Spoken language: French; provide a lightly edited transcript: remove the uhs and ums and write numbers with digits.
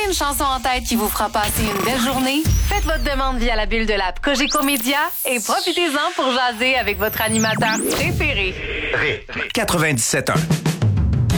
une chanson en tête qui vous fera passer une belle journée? Faites votre demande via la bulle de l'app Cogeco Média et profitez-en pour jaser avec votre animateur préféré. Ré 97.1.